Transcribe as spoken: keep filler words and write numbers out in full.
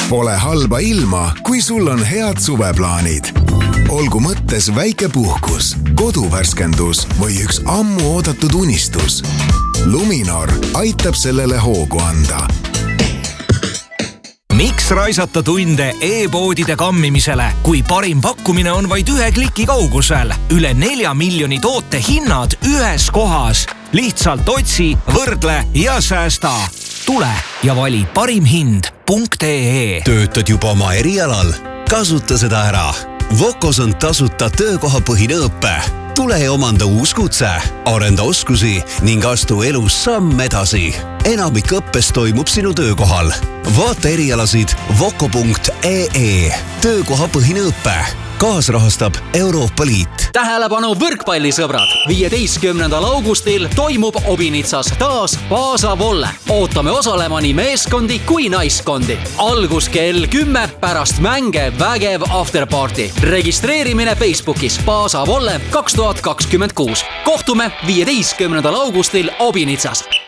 Pole halba ilma, kui sul on head suveplaanid. Olgu mõttes väike puhkus, koduvärskendus või üks ammu oodatud unistus. Luminor aitab sellele hoogu anda. Miks raisata tunde e-poodide kammimisele, kui parim pakkumine on vaid ühe kliki kaugusel? Üle nelja miljoni toote hinnad ühes kohas. Lihtsalt otsi, võrdle ja säästa. Tule ja vali parim hind punkt ee. Töötad juba oma erialal? Kasuta seda ära. Vocos on tasuta töökohapõhine õppe. Tule ja omanda uus kutse, arenda oskusi ning astu elus samm edasi. Enamik õppes toimub sinu töökohal. Vaata erialasid voco punkt ee. Töökohapõhine õppe. Kaasrahastab Euroopa Liit. Tähelepanu võrkpallisõbrad! viieteistkümnendal augustil toimub Obinitsas taas Paasa Volle. Ootame osalema nii meeskondi kui naiskondi. Algus kell kümme pärast mänge vägev afterparty. Registreerimine Facebookis Paasa Volle kaks tuhat kakskümmend kuus. Kohtume viieteistkümnendal augustil Obinitsas.